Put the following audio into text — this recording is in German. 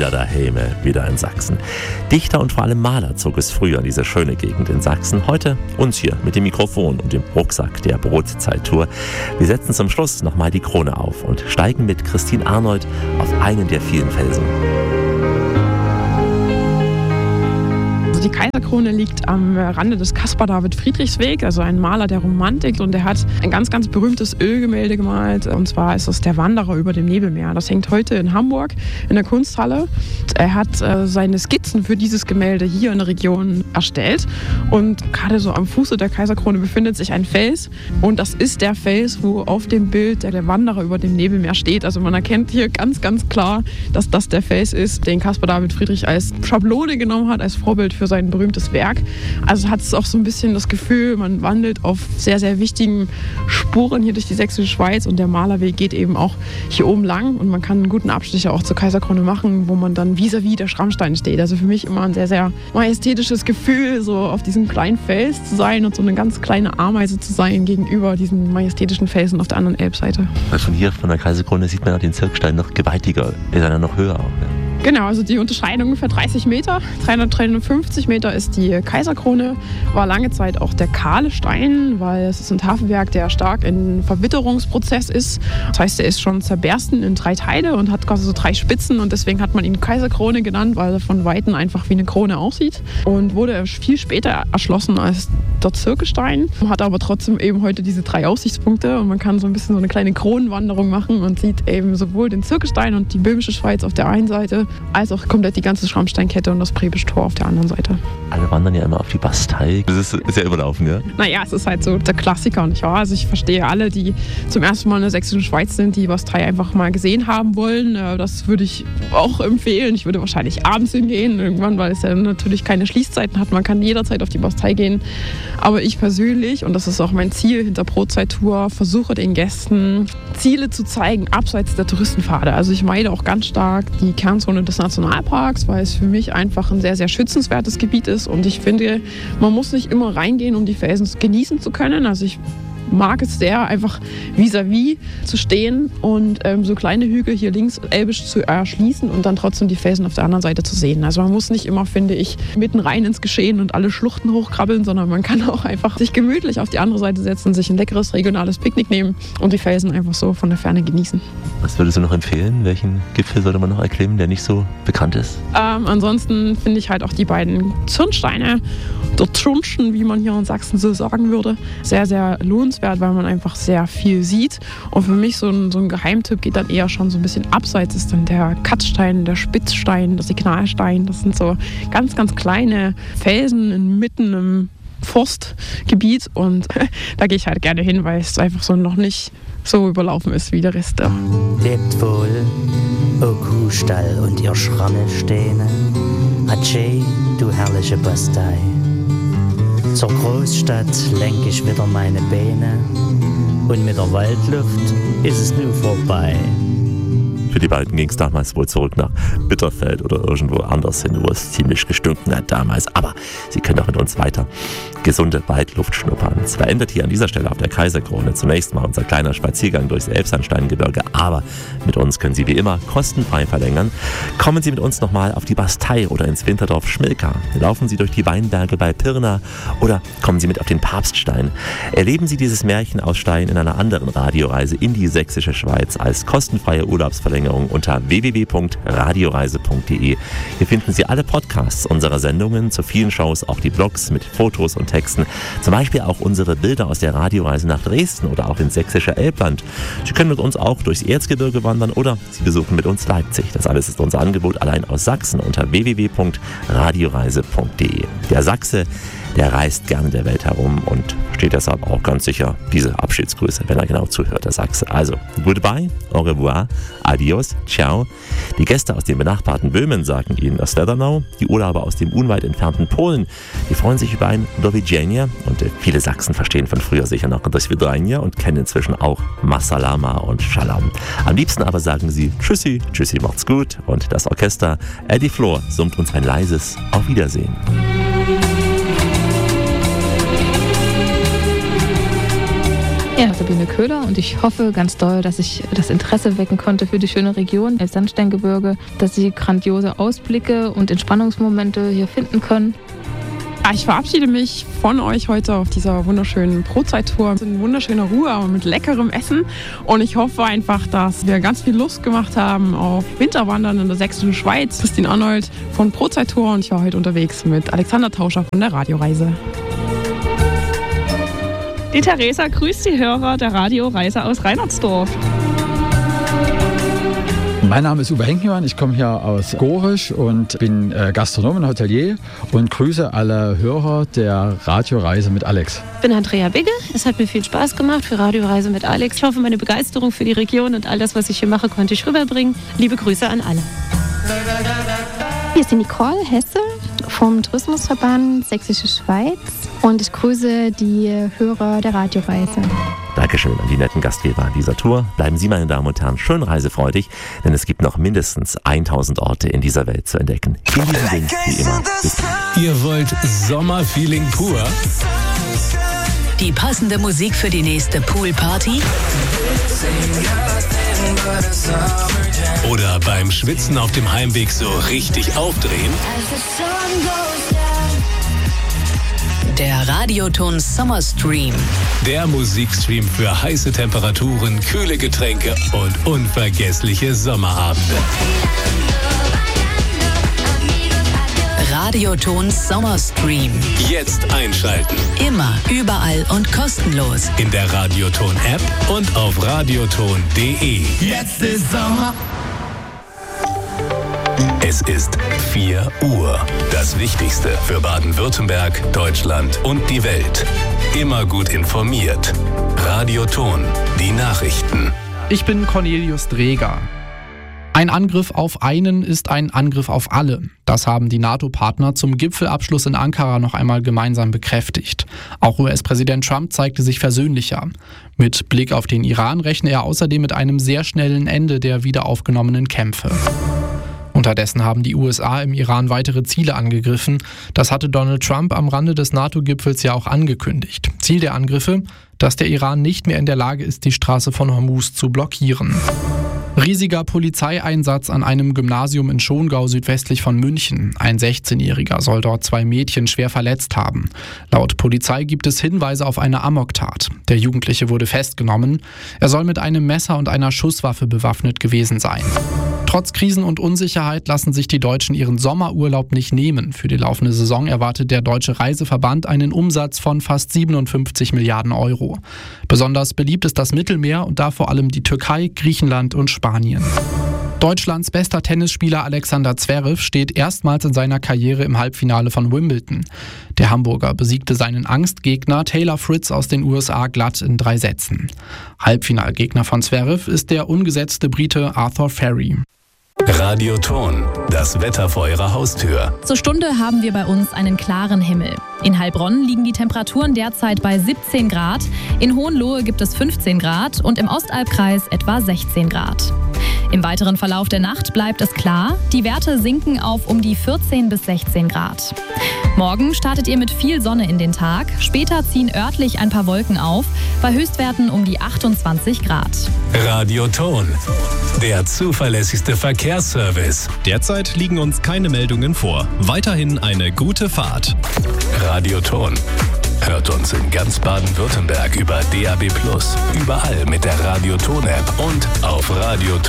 wieder daheim, wieder in Sachsen. Dichter und vor allem Maler zog es früher in diese schöne Gegend in Sachsen. Heute uns hier mit dem Mikrofon und dem Rucksack der Brotzeit-Tour. Wir setzen zum Schluss nochmal die Krone auf und steigen mit Christine Arnold auf einen der vielen Felsen. Die Kaiserkrone liegt am Rande des Caspar-David-Friedrichs-Weg, also ein Maler der Romantik, und der hat ein ganz, ganz berühmtes Ölgemälde gemalt, und zwar ist es Der Wanderer über dem Nebelmeer. Das hängt heute in Hamburg in der Kunsthalle. Er hat seine Skizzen für dieses Gemälde hier in der Region erstellt, und gerade so am Fuße der Kaiserkrone befindet sich ein Fels, und das ist der Fels, wo auf dem Bild der Wanderer über dem Nebelmeer steht. Also man erkennt hier ganz, ganz klar, dass das der Fels ist, den Caspar-David Friedrich als Schablone genommen hat, als Vorbild für sein berühmtes Werk. Also hat es auch so ein bisschen das Gefühl, man wandelt auf sehr, sehr wichtigen Spuren hier durch die sächsische Schweiz, und der Malerweg geht eben auch hier oben lang, und man kann einen guten Abstecher auch zur Kaiserkrone machen, wo man dann vis-à-vis der Schrammsteine steht. Also für mich immer ein sehr, sehr majestätisches Gefühl, so auf diesem kleinen Fels zu sein und so eine ganz kleine Ameise zu sein gegenüber diesen majestätischen Felsen auf der anderen Elbseite. Weil von hier, von der Kaiserkrone, sieht man auch den Zirkstein noch gewaltiger, ist er noch höher auch. Ja. Genau, also die Unterscheidung ungefähr 30 Meter. 350 Meter ist die Kaiserkrone, war lange Zeit auch der kahle Stein, weil es ist ein Tafelwerk, der stark in Verwitterungsprozess ist. Das heißt, er ist schon zerbersten in 3 Teile und hat quasi so 3 Spitzen, und deswegen hat man ihn Kaiserkrone genannt, weil er von Weitem einfach wie eine Krone aussieht, und wurde viel später erschlossen als der Zirkelstein, hat aber trotzdem eben heute diese 3 Aussichtspunkte, und man kann so ein bisschen so eine kleine Kronenwanderung machen und sieht eben sowohl den Zirkelstein und die Böhmische Schweiz auf der einen Seite, als auch komplett die ganze Schrammsteinkette und das Prebisch Tor auf der anderen Seite. Alle wandern ja immer auf die Bastei. Das ist ja überlaufen, ja? Naja, es ist halt so der Klassiker, nicht wahr? Also ich verstehe alle, die zum ersten Mal in der sächsischen Schweiz sind, die Bastei einfach mal gesehen haben wollen. Das würde ich auch empfehlen. Ich würde wahrscheinlich abends hingehen, irgendwann, weil es ja natürlich keine Schließzeiten hat. Man kann jederzeit auf die Bastei gehen. Aber ich persönlich, und das ist auch mein Ziel hinter Brotzeit-Tour, versuche den Gästen Ziele zu zeigen, abseits der Touristenpfade. Also ich meide auch ganz stark die Kernzone des Nationalparks, weil es für mich einfach ein sehr, sehr schützenswertes Gebiet ist, und ich finde, man muss nicht immer reingehen, um die Felsen genießen zu können. Also ich mag es sehr, einfach vis-à-vis zu stehen und so kleine Hügel hier links elbisch zu erschließen und dann trotzdem die Felsen auf der anderen Seite zu sehen. Also man muss nicht immer, finde ich, mitten rein ins Geschehen und alle Schluchten hochkrabbeln, sondern man kann auch einfach sich gemütlich auf die andere Seite setzen, sich ein leckeres regionales Picknick nehmen und die Felsen einfach so von der Ferne genießen. Was würdest du noch empfehlen? Welchen Gipfel sollte man noch erklimmen, der nicht so bekannt ist? Ansonsten finde ich halt auch die beiden Zürnsteine, der Zürnchen, wie man hier in Sachsen so sagen würde, sehr, sehr lohnenswert, weil man einfach sehr viel sieht. Und für mich so ein Geheimtipp geht dann eher schon so ein bisschen abseits, ist dann der Katzstein, der Spitzstein, der Signalstein. Das sind so ganz, ganz kleine Felsen inmitten im Forstgebiet, und da gehe ich halt gerne hin, weil es einfach so noch nicht so überlaufen ist wie der Rest. Lebt wohl, o Kuhstall und ihr Schrammelsteine. Adieu, du herrliche Bastei. Zur Großstadt lenk ich wieder meine Beine, und mit der Waldluft ist es nun vorbei. Für die beiden ging es damals wohl zurück nach Bitterfeld oder irgendwo anders hin, wo es ziemlich gestunken hat damals. Aber sie können auch mit uns weiter gesunde Waldluft schnuppern. Es beendet hier an dieser Stelle auf der Kaiserkrone zunächst mal unser kleiner Spaziergang durchs Elbsandsteingebirge. Aber mit uns können Sie wie immer kostenfrei verlängern. Kommen Sie mit uns nochmal auf die Bastei oder ins Winterdorf Schmilka. Laufen Sie durch die Weinberge bei Pirna oder kommen Sie mit auf den Papststein. Erleben Sie dieses Märchen aus Stein in einer anderen Radioreise in die sächsische Schweiz als kostenfreie Urlaubsverlängerung unter www.radioreise.de. Hier finden Sie alle Podcasts unserer Sendungen, zu vielen Shows auch die Blogs mit Fotos und Texten, zum Beispiel auch unsere Bilder aus der Radioreise nach Dresden oder auch ins sächsische Elbland. Sie können mit uns auch durchs Erzgebirge wandern oder Sie besuchen mit uns Leipzig. Das alles ist unser Angebot allein aus Sachsen unter www.radioreise.de. Der Sachse, der reist gerne der Welt herum und versteht deshalb auch ganz sicher diese Abschiedsgrüße, wenn er genau zuhört, der Sachse. Also, goodbye, au revoir, adios, ciao. Die Gäste aus dem benachbarten Böhmen sagen Ihnen das Weternau. Die Urlauber aus dem unweit entfernten Polen, die freuen sich über ein Do widzenia. Und viele Sachsen verstehen von früher sicher noch das Widrenia und kennen inzwischen auch Masalama und Shalom. Am liebsten aber sagen sie Tschüssi, Tschüssi, macht's gut. Und das Orchester Eddie Flor summt uns ein leises Auf Wiedersehen. Ja, Sabine Köhler, und ich hoffe ganz doll, dass ich das Interesse wecken konnte für die schöne Region Elbsandsteingebirge, dass Sie grandiose Ausblicke und Entspannungsmomente hier finden können. Ich verabschiede mich von euch heute auf dieser wunderschönen Brotzeit-Tour in wunderschöner Ruhe, aber mit leckerem Essen. Und ich hoffe einfach, dass wir ganz viel Lust gemacht haben auf Winterwandern in der sächsischen Schweiz. Christine Arnold von Brotzeit-Tour, und ich war heute unterwegs mit Alexander Tauscher von der Radioreise. Die Theresa grüßt die Hörer der Radioreise aus Reinertsdorf. Mein Name ist Uwe Henkmann, ich komme hier aus Gorisch und bin Gastronom und Hotelier und grüße alle Hörer der Radioreise mit Alex. Ich bin Andrea Bigge, es hat mir viel Spaß gemacht für Radioreise mit Alex. Ich hoffe, meine Begeisterung für die Region und all das, was ich hier mache, konnte ich rüberbringen. Liebe Grüße an alle. Hier ist die Nicole Hesse vom Tourismusverband Sächsische Schweiz und ich grüße die Hörer der Radioreise. Dankeschön an die netten Gastgeber an dieser Tour. Bleiben Sie, meine Damen und Herren, schön reisefreudig, denn es gibt noch mindestens 1000 Orte in dieser Welt zu entdecken. In diesem Sinne, wie immer, bis dann. Ihr wollt Sommerfeeling pur? Die passende Musik für die nächste Poolparty? Oder beim Schwitzen auf dem Heimweg so richtig aufdrehen? Der Radioton Summer Stream. Der Musikstream für heiße Temperaturen, kühle Getränke und unvergessliche Sommerabende. Radioton Summer Stream. Jetzt einschalten. Immer, überall und kostenlos. In der Radioton-App und auf radioton.de. Jetzt ist Sommer. Es ist 4 Uhr. Das Wichtigste für Baden-Württemberg, Deutschland und die Welt. Immer gut informiert. Radioton, die Nachrichten. Ich bin Cornelius Dreger. Ein Angriff auf einen ist ein Angriff auf alle. Das haben die NATO-Partner zum Gipfelabschluss in Ankara noch einmal gemeinsam bekräftigt. Auch US-Präsident Trump zeigte sich versöhnlicher. Mit Blick auf den Iran rechne er außerdem mit einem sehr schnellen Ende der wiederaufgenommenen Kämpfe. Unterdessen haben die USA im Iran weitere Ziele angegriffen. Das hatte Donald Trump am Rande des NATO-Gipfels ja auch angekündigt. Ziel der Angriffe, dass der Iran nicht mehr in der Lage ist, die Straße von Hormuz zu blockieren. Riesiger Polizeieinsatz an einem Gymnasium in Schongau südwestlich von München. Ein 16-Jähriger soll dort 2 Mädchen schwer verletzt haben. Laut Polizei gibt es Hinweise auf eine Amoktat. Der Jugendliche wurde festgenommen. Er soll mit einem Messer und einer Schusswaffe bewaffnet gewesen sein. Trotz Krisen und Unsicherheit lassen sich die Deutschen ihren Sommerurlaub nicht nehmen. Für die laufende Saison erwartet der Deutsche Reiseverband einen Umsatz von fast 57 Milliarden Euro. Besonders beliebt ist das Mittelmeer und da vor allem die Türkei, Griechenland und Spanien. Deutschlands bester Tennisspieler Alexander Zverev steht erstmals in seiner Karriere im Halbfinale von Wimbledon. Der Hamburger besiegte seinen Angstgegner Taylor Fritz aus den USA glatt in 3 Sätzen. Halbfinalgegner von Zverev ist der ungesetzte Brite Arthur Ferry. Radioton, das Wetter vor Ihrer Haustür. Zur Stunde haben wir bei uns einen klaren Himmel. In Heilbronn liegen die Temperaturen derzeit bei 17 Grad, in Hohenlohe gibt es 15 Grad und im Ostalbkreis etwa 16 Grad. Im weiteren Verlauf der Nacht bleibt es klar, die Werte sinken auf um die 14 bis 16 Grad. Morgen startet ihr mit viel Sonne in den Tag, später ziehen örtlich ein paar Wolken auf, bei Höchstwerten um die 28 Grad. Radioton, der zuverlässigste Verkehrsservice. Derzeit liegen uns keine Meldungen vor. Weiterhin eine gute Fahrt. Radioton. Hört uns in ganz Baden-Württemberg über DAB+, überall mit der Radioton-App und auf radioton.de.